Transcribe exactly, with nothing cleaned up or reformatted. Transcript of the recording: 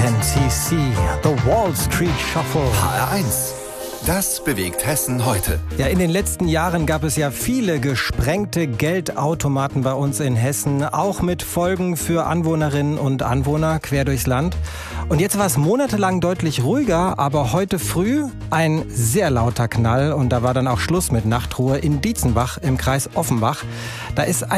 N C C, The Wall Street Shuffle. H R eins. Das bewegt Hessen heute. Ja, in den letzten Jahren gab es ja viele gesprengte Geldautomaten bei uns in Hessen, auch mit Folgen für Anwohnerinnen und Anwohner quer durchs Land. Und jetzt war es monatelang deutlich ruhiger, aber heute früh ein sehr lauter Knall und da war dann auch Schluss mit Nachtruhe in Dietzenbach im Kreis Offenbach. Da ist